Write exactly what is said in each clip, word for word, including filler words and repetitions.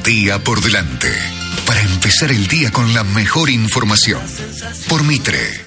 día por delante para empezar el día con la mejor información. Por Mitre.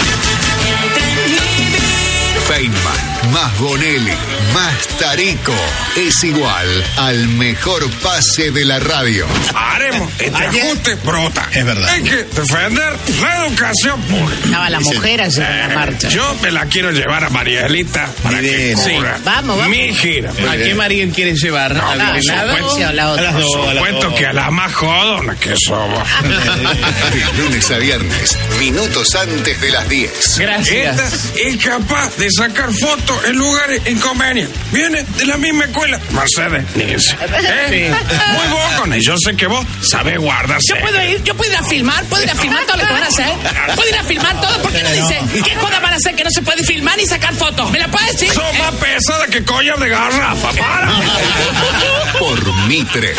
Feynman, más Bonelli, más Tarico, es igual al mejor pase de la radio. Haremos este Ayer... ajuste brota. Es verdad. Hay que defender la educación pública. Estaba la mujer ayer en la marcha. Yo me la quiero llevar a Marielita para que Sí. cubra Vamos, vamos. mi gira. ¿A qué María quieren llevar? No, ¿A La, la por la supuesto. dos o la A otra. las dos, a las Supuesto dos. que a la más jodona que somos. De lunes a viernes, minutos antes de las diez. Gracias. Esta es capaz de sacar fotos en lugares inconvenientes. Viene de la misma escuela. Mercedes Nielsen. ¿Eh? Muy bocona. Y yo sé que vos sabés guardarse. Yo puedo ir, yo puedo ir a filmar, puedo ir a filmar todo lo que van a hacer. Puedo ir a filmar todo. ¿Por qué no dice qué joda van a hacer que no se puede filmar ni sacar fotos? ¿Me la puedes decir? Son más pesadas que collar de garrafa. Para. Por Mitre.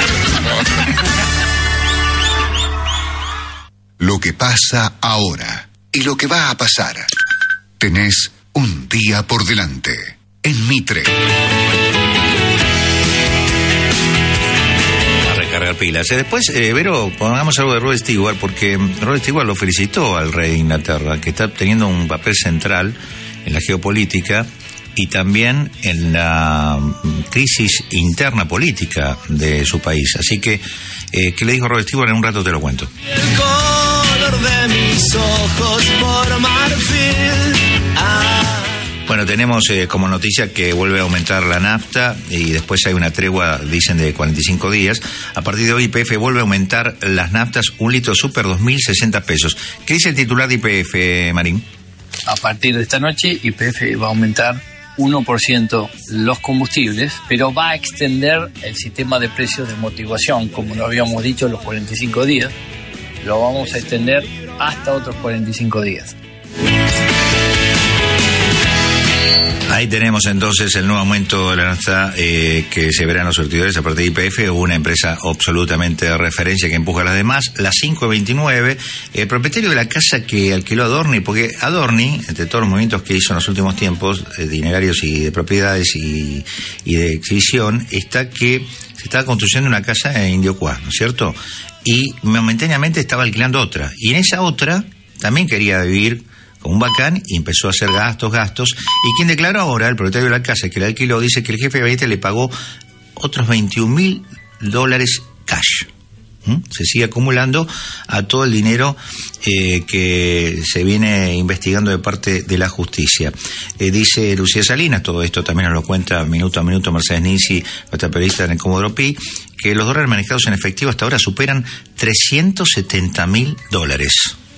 Lo que pasa ahora y lo que va a pasar. Tenés un día por delante en Mitre. A recargar pilas. Eh, Después, eh, Vero, pongamos algo de Rod Stewart, porque Rod Stewart lo felicitó al rey de Inglaterra, que está teniendo un papel central en la geopolítica y también en la crisis interna política de su país. Así que, eh, ¿qué le dijo Rod Stewart? En un rato te lo cuento. El color de mis ojos por marfil. Ah. Bueno, tenemos eh, como noticia que vuelve a aumentar la nafta y después hay una tregua, dicen, de cuarenta y cinco días. A partir de hoy, Y P F vuelve a aumentar las naftas, un litro super, dos mil sesenta pesos. ¿Qué dice el titular de Y P F, Marín? A partir de esta noche, Y P F va a aumentar uno por ciento los combustibles, pero va a extender el sistema de precios de motivación, como lo habíamos dicho, los cuarenta y cinco días. Lo vamos a extender hasta otros cuarenta y cinco días. Ahí tenemos entonces el nuevo aumento de la nafta eh, que se verán los surtidores a partir de Y P F, una empresa absolutamente de referencia que empuja a las demás. Las cinco veintinueve, el propietario de la casa que alquiló Adorni, porque Adorni, entre todos los movimientos que hizo en los últimos tiempos, eh, dinerarios y de propiedades y, y de exhibición, está que se estaba construyendo una casa en Indiocuá, ¿no es cierto? Y momentáneamente estaba alquilando otra. Y en esa otra también quería vivir como un bacán y empezó a hacer gastos, gastos. Y quien declaró ahora, el propietario de la casa que le alquiló, dice que el jefe de gabinete le pagó otros veintiún mil dólares cash. ¿Mm? Se sigue acumulando a todo el dinero eh, que se viene investigando de parte de la justicia. Eh, dice Lucía Salinas, todo esto también nos lo cuenta minuto a minuto Mercedes Nisi, nuestra periodista en el Comodoro Pi, que los dólares manejados en efectivo hasta ahora superan trescientos setenta mil dólares.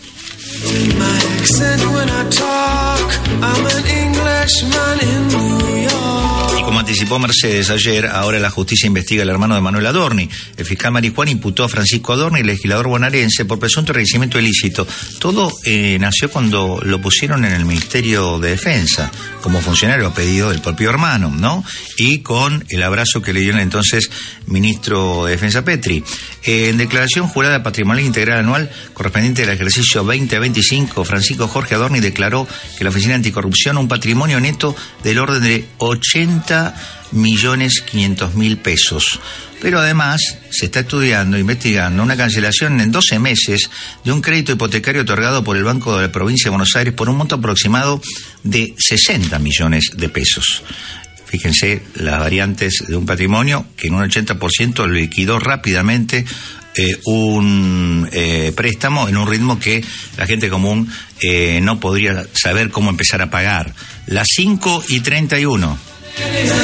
My accent when I talk, I'm an Englishman in New York. Y como anticipó Mercedes ayer, ahora la justicia investiga al hermano de Manuel Adorni. El fiscal Marijuán imputó a Francisco Adorni, el legislador bonaerense, por presunto enriquecimiento ilícito. Todo eh, nació cuando lo pusieron en el Ministerio de Defensa, como funcionario a pedido del propio hermano, ¿no? Y con el abrazo que le dio el entonces ministro de Defensa Petri. Eh, en declaración jurada patrimonial integral anual correspondiente al ejercicio veinte veinticinco, Francisco Jorge Adorni declaró que la Oficina Anticorrupción un patrimonio neto del orden de ochenta millones quinientos mil pesos. Pero además se está estudiando, investigando una cancelación en doce meses de un crédito hipotecario otorgado por el Banco de la Provincia de Buenos Aires por un monto aproximado de sesenta millones de pesos. Fíjense las variantes de un patrimonio que en un ochenta por ciento liquidó rápidamente eh, un eh, préstamo en un ritmo que la gente común eh, no podría saber cómo empezar a pagar. Las cinco y treinta y uno.